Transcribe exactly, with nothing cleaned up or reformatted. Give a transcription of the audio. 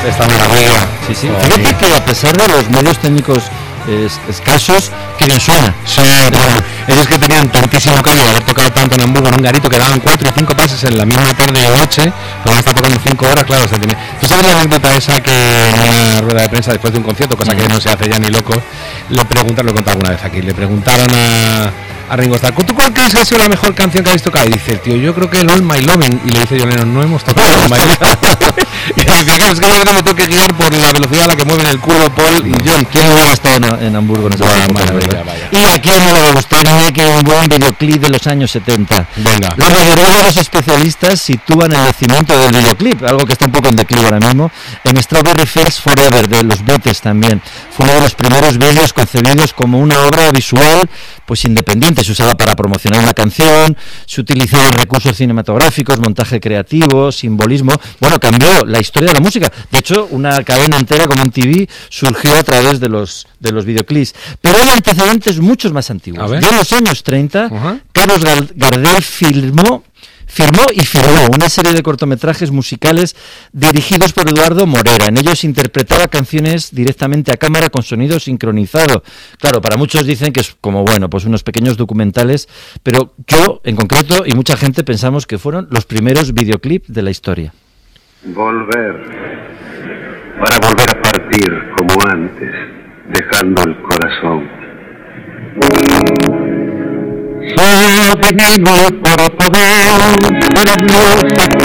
esta maravilla. Sí, sí. Fíjate que a pesar de los medios técnicos es, escasos, que bien suena. Sí, bueno, ellos que tenían tantísimo cambio de haber tocado tanto en Hamburgo en un garito que daban cuatro y cinco pases en la misma tarde y noche, pues estar tocando cinco horas, claro, se tenía. ¿Tú sabes la anécdota esa que en una rueda de prensa después de un concierto, cosa que no se hace ya ni loco, le preguntaron, lo he contado alguna vez aquí, le preguntaron a, a Ringo Starr, ¿tú cuál crees que ha sido la mejor canción que habéis tocado? Y dice el tío, yo creo que el All My Lovin', y le dice John Lennon, no hemos tocado All My Lovin'. Y dice, claro, es que yo me tengo que guiar por la velocidad a la que mueven el culo Paul y John. ¿Quién no ha estado en, en Hamburgo en esa Buah, época, maravilla, vaya. Y a quién no le va a gustar que un buen videoclip de los años setenta. Venga. La mayoría de los especialistas sitúan el nacimiento del videoclip, algo que está un poco en declive ahora mismo, en Strawberry Fields Forever de los Beatles también. Fue uno de los primeros vídeos concebidos como una obra visual pues independiente. Se usaba para promocionar una canción, se utilizaban recursos cinematográficos, montaje creativo, simbolismo. Bueno, cambió la historia de la música. De hecho, una cadena entera como M T V surgió a través de los de los videoclips. Pero hay antecedentes muchos más antiguos. Ya en los años treinta, uh-huh. Carlos Gardel filmó Firmó y firmó una serie de cortometrajes musicales dirigidos por Eduardo Morera. En ellos interpretaba canciones directamente a cámara con sonido sincronizado. Claro, para muchos dicen que es como, bueno, pues unos pequeños documentales, pero yo, en concreto, y mucha gente pensamos que fueron los primeros videoclips de la historia. Volver, para volver a partir como antes, dejando el corazón. Solo venimos para poder vernos aquí